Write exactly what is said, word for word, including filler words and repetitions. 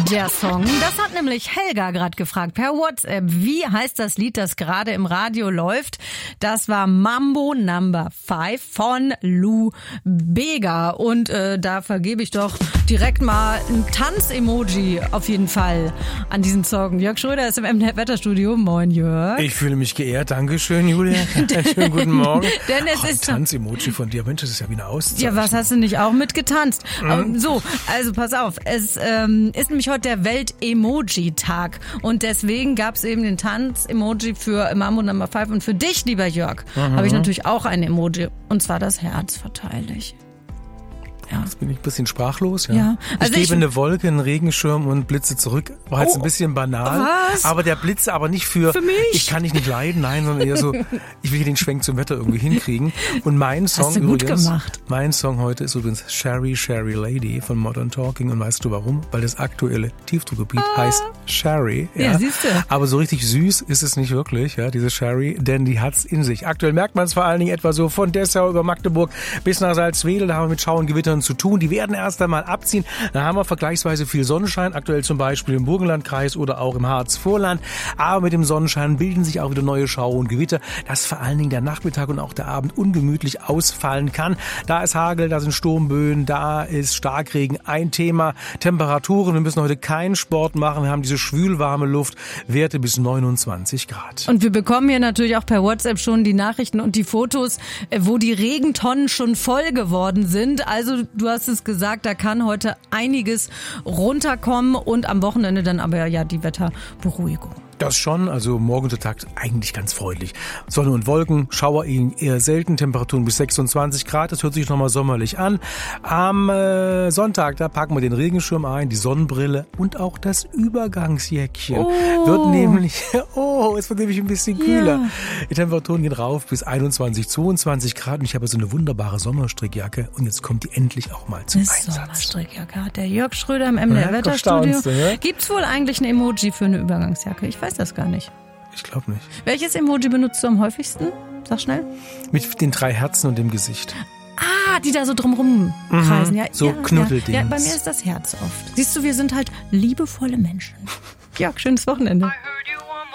der Song? Das hat nämlich Helga gerade gefragt per WhatsApp. Wie heißt das Lied, das gerade im Radio läuft? Das war Mambo Number Five von Lou Bega. Und äh, da vergebe ich doch direkt mal ein Tanz-Emoji auf jeden Fall an diesen Song. Jörg Schröder ist im M D R-Wetterstudio. Moin, Jörg. Ich fühle mich geehrt. Dankeschön, Julia. Schönen guten Morgen. Denn es oh, ein ist Tanz-Emoji von dir. Mensch, das ist ja wie eine Auszeichnung. Ja, was hast du nicht auch mitgetanzt? Mhm. So, also pass auf. Es ähm, ist nämlich heute der Welt-Emoji-Tag. Und deswegen gab es eben den Tanz-Emoji für Mambo Number Five. Und für dich, lieber Jörg, mhm. habe ich natürlich auch ein Emoji. Und zwar das Herz verteile ich. Ja. Jetzt bin ich ein bisschen sprachlos. Ja. Ja. Also ich gebe ich, eine Wolke, einen Regenschirm und Blitze zurück. War jetzt oh, ein bisschen banal. Was? Aber der Blitz aber nicht für, für mich. Ich kann dich nicht leiden, nein, sondern eher so, ich will hier den Schwenk zum Wetter irgendwie hinkriegen. Und mein Song Hast du gut übrigens, gemacht. mein Song heute ist übrigens Sherry, Sherry Lady von Modern Talking. Und weißt du warum? Weil das aktuelle Tiefdruckgebiet ah. heißt Sherry. Ja, ja siehst du. Aber so richtig süß ist es nicht wirklich, ja, diese Sherry, denn die hat's in sich. Aktuell merkt man es vor allen Dingen etwa so von Dessau über Magdeburg bis nach Salzwedel. Da haben wir mit Schau und Gewittern zu tun. Die werden erst einmal abziehen. Da haben wir vergleichsweise viel Sonnenschein, aktuell zum Beispiel im Burgenlandkreis oder auch im Harz-Vorland. Aber mit dem Sonnenschein bilden sich auch wieder neue Schau und Gewitter, dass vor allen Dingen der Nachmittag und auch der Abend ungemütlich ausfallen kann. Da ist Hagel, da sind Sturmböen, da ist Starkregen ein Thema. Temperaturen, wir müssen heute keinen Sport machen. Wir haben diese schwülwarme Luft, Werte bis neunundzwanzig Grad. Und wir bekommen hier natürlich auch per WhatsApp schon die Nachrichten und die Fotos, wo die Regentonnen schon voll geworden sind. Also du hast es gesagt, da kann heute einiges runterkommen und am Wochenende dann aber ja die Wetterberuhigung. Das schon, also morgen der Tag eigentlich ganz freundlich. Sonne und Wolken, Schauer eher selten, Temperaturen bis sechsundzwanzig Grad, das hört sich nochmal sommerlich an. Am äh, Sonntag, da packen wir den Regenschirm ein, die Sonnenbrille und auch das Übergangsjäckchen. Oh. Wird nämlich, oh, es wird nämlich ein bisschen kühler. Ja. Die Temperaturen gehen rauf bis einundzwanzig, zweiundzwanzig Grad und ich habe so eine wunderbare Sommerstrickjacke und jetzt kommt die endlich auch mal zum eine Einsatz. Sommerstrickjacke hat der Jörg Schröder im M D R-Wetterstudio. Ja? Gibt's wohl eigentlich ein Emoji für eine Übergangsjacke? Ich weiß das gar nicht. Ich glaube nicht. Welches Emoji benutzt du am häufigsten? Sag schnell. Mit den drei Herzen und dem Gesicht. Ah, die da so drumrum kreisen. Mhm, ja, so ja, Knuddeldings. Ja. ja, bei mir ist das Herz oft. Siehst du, wir sind halt liebevolle Menschen. Jörg, schönes Wochenende.